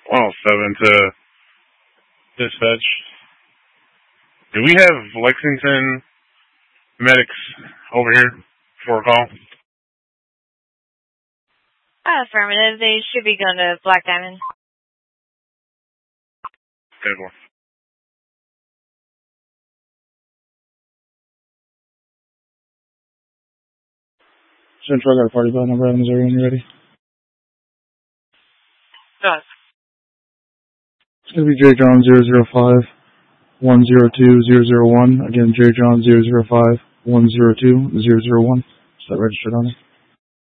107 to dispatch. Do we have Lexington medics over here for a call? Affirmative. They should be going to Black Diamond. Okay, cool. Central, I got a party bell number on Missouri when you're ready. Yes. It's going to be J. John 005 102 001. Again, J. John 005 102 001. Is that registered on it?